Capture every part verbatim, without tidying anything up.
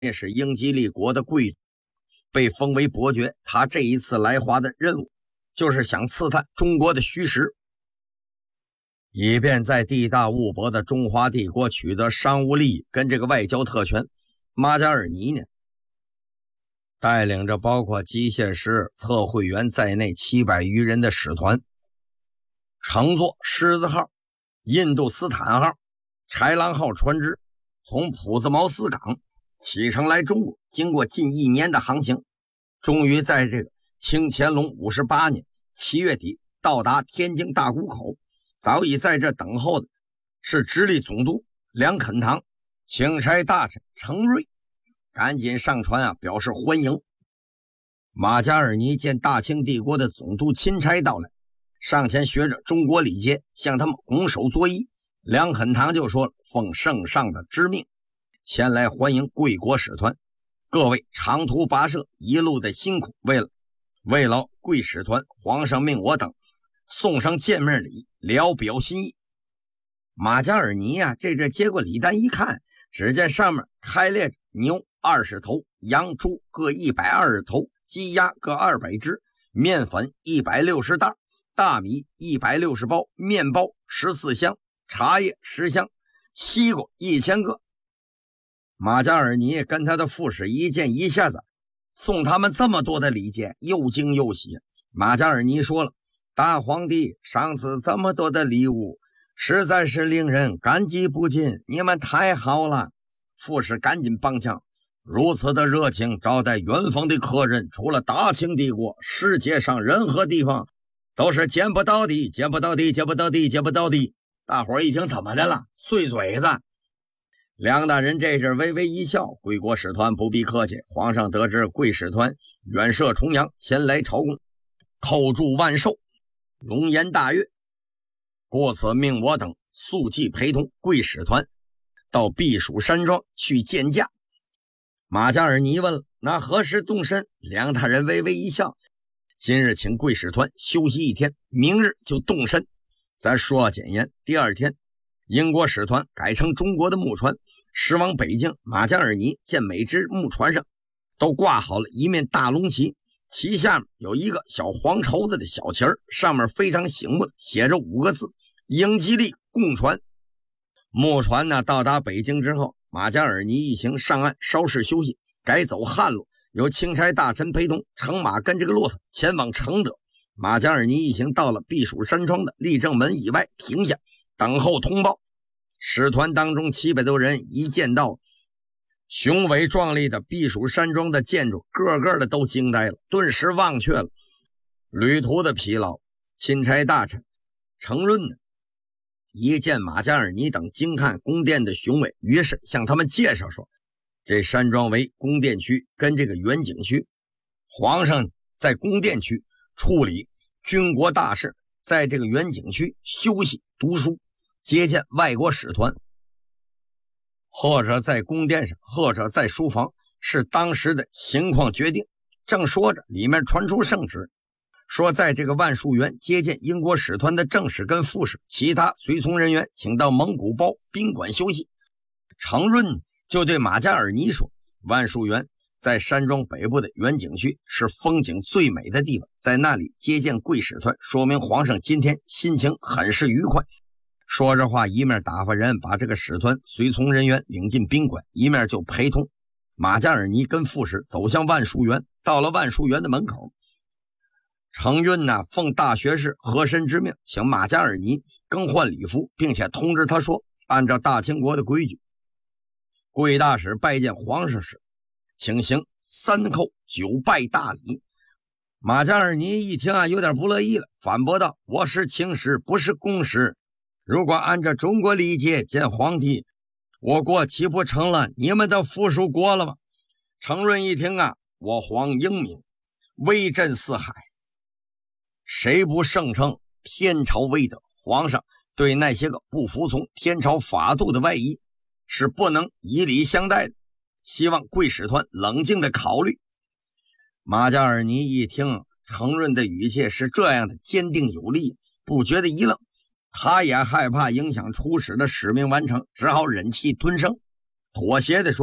也是英吉利国的贵族，被封为伯爵。他这一次来华的任务就是想刺探中国的虚实，以便在地大物博的中华帝国取得商务利益跟这个外交特权。马加尔尼呢，带领着包括机械师、测绘员在内七百余人的使团，乘坐狮子号、印度斯坦号、豺狼号船只，从普兹茅斯港启程来中国。经过近一年的航行，终于在这个清乾隆五十八年七月底到达天津大沽口。早已在这等候的是直隶总督梁肯堂、钦差大臣程瑞，赶紧上船啊，表示欢迎。马加尔尼见大清帝国的总督钦差到来，上前学着中国礼节向他们拱手作揖。梁肯堂就说：“奉圣上的之命，前来欢迎贵国使团，各位长途跋涉，一路的辛苦，为了慰劳贵使团，皇上命我等送上见面礼，聊表心意。”马加尔尼呀、啊，这这接过礼单一看，只见上面开列着牛二十头，羊猪各一百二十头，鸡鸭各二百只，面粉一百六十袋，大米一百六十包，面包十四箱，茶叶十箱，西瓜一千个。马加尔尼跟他的副使一见，一下子送他们这么多的礼节，又惊又喜。马加尔尼说了：“大皇帝赏赐这么多的礼物，实在是令人感激不尽，你们太好了。”副使赶紧帮腔：“如此的热情招待远方的客人，除了大清帝国，世界上任何地方都是见不到的，见不到的，见不到的，见不到的。”大伙儿一听，怎么的了？碎嘴子。梁大人这时微微一笑：“贵国使团不必客气，皇上得知贵使团远涉重洋前来朝贡，叩祝万寿，龙颜大悦，故此命我等速即陪同贵使团到避暑山庄去见驾。”马加尔尼问了：“那何时动身？”梁大人微微一笑：“今日请贵使团休息一天，明日就动身。”咱说简言，第二天英国使团改乘中国的木船驶往北京。马加尔尼见每只木船上都挂好了一面大龙旗，旗下面有一个小黄绸子的小旗儿，上面非常醒目的写着五个字：英吉利共船。木船呢到达北京之后，马加尔尼一行上岸稍事休息，改走旱路，由钦差大臣陪同，乘马跟这个骆驼前往承德。马加尔尼一行到了避暑山庄的立正门以外停下，等候通报。使团当中七百多人一见到雄伟壮丽的避暑山庄的建筑，个个的都惊呆了，顿时忘却了旅途的疲劳。钦差大臣程润呢，一见马加尔尼等惊叹宫殿的雄伟，于是向他们介绍说：“这山庄为宫殿区跟这个远景区，皇上在宫殿区处理军国大事，在这个远景区休息读书，接见外国使团，或者在宫殿上，或者在书房，是当时的情况决定。”正说着，里面传出圣旨，说在这个万树园接见英国使团的正使跟副使，其他随从人员请到蒙古包宾馆休息。程润就对马加尔尼说：“万树园在山庄北部的远景区，是风景最美的地方，在那里接见贵使团，说明皇上今天心情很是愉快。”说着话，一面打发人把这个使团随从人员领进宾馆，一面就陪同马加尔尼跟副使走向万树园。到了万树园的门口，程润呢奉大学士和珅之命，请马加尔尼更换礼服，并且通知他说：“按照大清国的规矩，贵大使拜见皇上时，请行三叩九拜大礼。”马加尔尼一听啊，有点不乐意了，反驳道：“我是清使，不是公使。如果按照中国礼节见皇帝，我国岂不成了你们的附属国了吗？”程润一听啊，我皇英明，威震四海，谁不声称天朝威德？皇上对那些个不服从天朝法度的外夷是不能以礼相待的，希望贵使团冷静的考虑。马加尔尼一听程润的语气是这样的坚定有力，不觉得一愣，他也害怕影响出使的使命完成，只好忍气吞声，妥协地说：“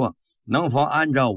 能否按照